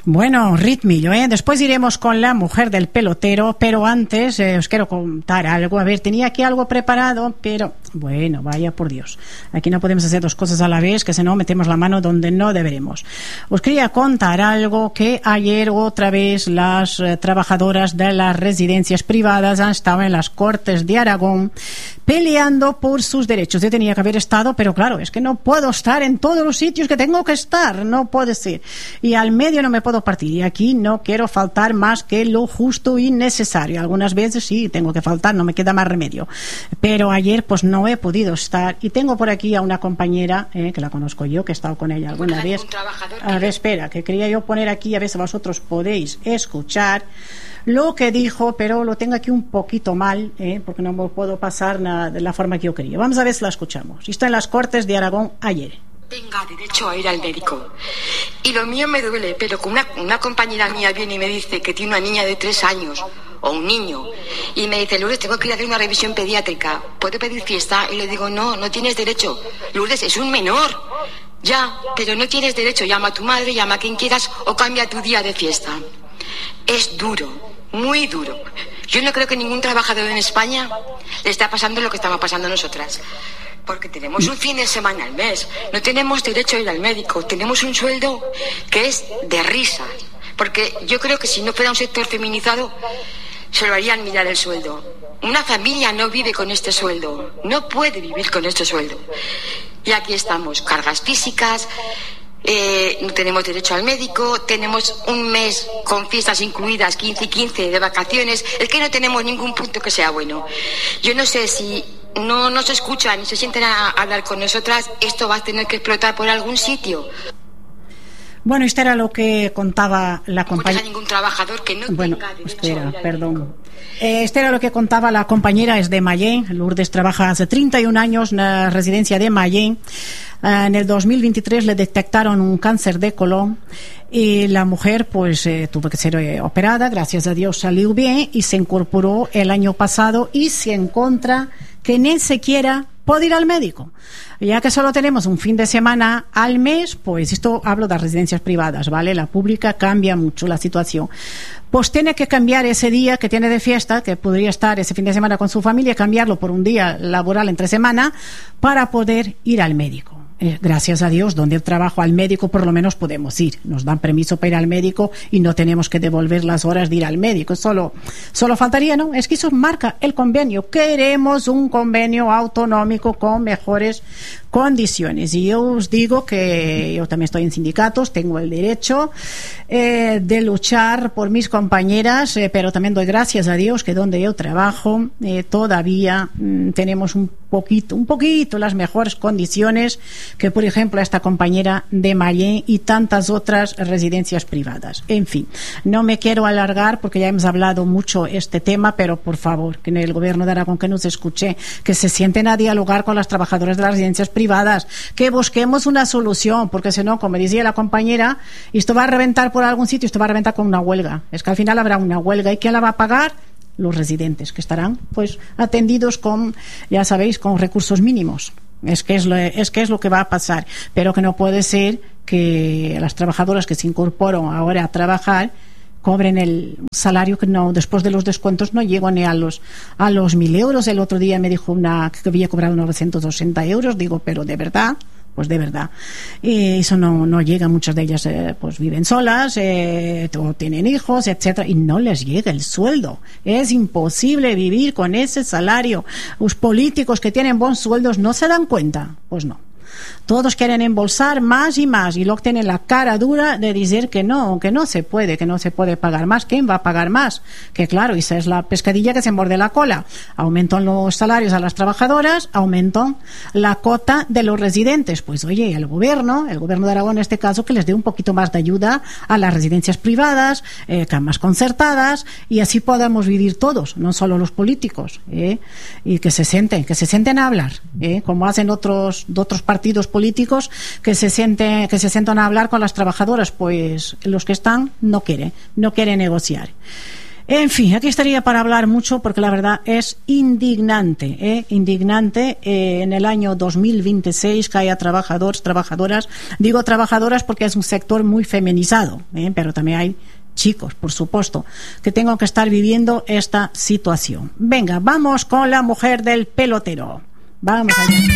Bueno, ritmillo, ¿eh? Después iremos con la mujer del pelotero, pero antes os quiero contar algo. A ver, tenía aquí algo preparado, pero bueno, vaya por Dios. Aquí no podemos hacer dos cosas a la vez, que si no metemos la mano donde no deberemos. Os quería contar algo que ayer otra vez las trabajadoras de las residencias privadas han estado en las Cortes de Aragón peleando por sus derechos. Yo tenía que haber estado, pero claro, es que no puedo estar en todos los sitios que tengo que estar, no puede ser. Y al medio no me puedo partir, y aquí no quiero faltar más que lo justo y necesario. Algunas veces sí tengo que faltar, no me queda más remedio, pero ayer pues no he podido estar, y tengo por aquí a una compañera que la conozco yo, que he estado con ella alguna vez. A ver, espera, que quería yo poner aquí, a ver si vosotros podéis escuchar lo que dijo, pero lo tengo aquí un poquito mal, porque no me puedo pasar de la forma que yo quería. Vamos a ver si la escuchamos. Está en las Cortes de Aragón ayer. Tenga derecho a ir al médico. Y lo mío me duele, pero con una compañera mía viene y me dice que tiene una niña de 3 años, o un niño, y me dice: Lourdes, tengo que ir a hacer una revisión pediátrica, ¿puedo pedir fiesta? Y le digo: no tienes derecho. Lourdes, es un menor. Ya, pero no tienes derecho. Llama a tu madre, llama a quien quieras, o cambia tu día de fiesta. Es duro, muy duro. Yo no creo que ningún trabajador en España le está pasando lo que estamos pasando nosotras. Porque tenemos un fin de semana al mes, no tenemos derecho a ir al médico, tenemos un sueldo que es de risa. Porque yo creo que si no fuera un sector feminizado, se lo harían mirar el sueldo. Una familia no vive con este sueldo, no puede vivir con este sueldo. Y aquí estamos, cargas físicas, no tenemos derecho al médico, tenemos un mes con fiestas incluidas, 15 y 15 de vacaciones. Es que no tenemos ningún punto que sea bueno. Yo no sé si no nos escuchan y se sienten a hablar con nosotras, esto va a tener que explotar por algún sitio. Bueno, esto era lo que contaba la compañera. No ningún trabajador que no tenga derecho perdón. Este era lo que contaba la compañera, es de Mayén. Lourdes trabaja hace 31 años en la residencia de Mayén. En el 2023 le detectaron un cáncer de colon y la mujer pues tuvo que ser operada. Gracias a Dios salió bien y se incorporó el año pasado y se encuentra que ni siquiera puede ir al médico. Ya que solo tenemos un fin de semana al mes, pues esto hablo de las residencias privadas, ¿vale? La pública cambia mucho la situación. Pues tiene que cambiar ese día que tiene de fiesta, que podría estar ese fin de semana con su familia, cambiarlo por un día laboral entre semana para poder ir al médico. Gracias a Dios, donde trabajo al médico por lo menos podemos ir, nos dan permiso para ir al médico y no tenemos que devolver las horas de ir al médico, solo faltaría, ¿no? Es que eso marca el convenio, queremos un convenio autonómico con mejores condiciones, y yo os digo que yo también estoy en sindicatos, tengo el derecho de luchar por mis compañeras, pero también doy gracias a Dios que donde yo trabajo todavía tenemos un poquito las mejores condiciones que, por ejemplo, esta compañera de Mayén y tantas otras residencias privadas. En fin, no me quiero alargar porque ya hemos hablado mucho este tema, pero por favor, que en el gobierno de Aragón que nos escuche, que se sienten a dialogar con las trabajadoras de las residencias privadas, que busquemos una solución, porque si no, como decía la compañera, esto va a reventar por algún sitio, esto va a reventar con una huelga. Es que al final habrá una huelga, ¿y quién la va a pagar? Los residentes, que estarán pues atendidos con, ya sabéis, con recursos mínimos. Es que es lo que va a pasar, pero que no puede ser que las trabajadoras que se incorporan ahora a trabajar cobren el salario que no, después de los descuentos no llegan ni a los 1.000 euros. El otro día me dijo una que había cobrado 980 euros, digo, pero de verdad. Pues de verdad, y eso no llega. Muchas de ellas pues viven solas, o tienen hijos, etcétera, y no les llega el sueldo. Es imposible vivir con ese salario. Los políticos que tienen buenos sueldos no se dan cuenta, pues no. Todos quieren embolsar más y más, y luego tienen la cara dura de decir que no se puede pagar más. ¿Quién va a pagar más? Que claro, esa es la pescadilla que se morde la cola. Aumentan los salarios a las trabajadoras, aumentan la cota de los residentes. Pues oye, el gobierno de Aragón en este caso, que les dé un poquito más de ayuda a las residencias privadas, camas concertadas, y así podamos vivir todos, no solo los políticos, y que se sienten a hablar, como hacen otros partidos políticos, que se sientan a hablar con las trabajadoras. Pues los que están no quieren negociar. En fin, aquí estaría para hablar mucho porque la verdad es indignante, indignante en el año 2026 que haya trabajadoras, digo trabajadoras porque es un sector muy feminizado, pero también hay chicos, por supuesto, que tengan que estar viviendo esta situación. Venga, vamos con la mujer del pelotero. Vamos allá.